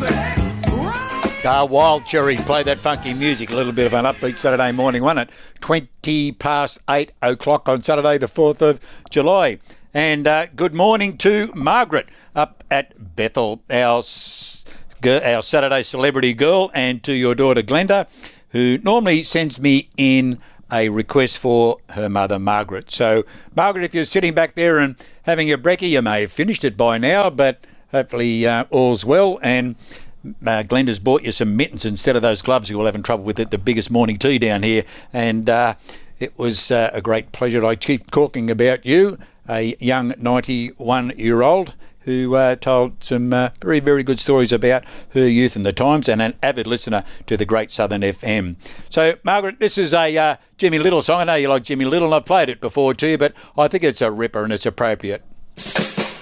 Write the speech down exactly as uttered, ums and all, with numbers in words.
Ah, Wild Cherry, play that funky music. A little bit of an upbeat Saturday morning, wasn't it? twenty past eight o'clock on Saturday, the fourth of July. And uh, good morning to Margaret up at Bethel, our, our Saturday celebrity girl, and to your daughter Glenda, who normally sends me in a request for her mother, Margaret. So, Margaret, if you're sitting back there and having your brekkie, you may have finished it by now, but hopefully uh, all's well. And uh, Glenda's bought you some mittens instead of those gloves you were having trouble with at the biggest morning tea down here. And uh, it was uh, a great pleasure. I keep talking about you, a young ninety-one-year-old who uh, told some uh, very, very good stories about her youth and the times, and an avid listener to the Great Southern F M. So, Margaret, this is a uh, Jimmy Little song. I know you like Jimmy Little, and I've played it before to you, but I think it's a ripper and it's appropriate.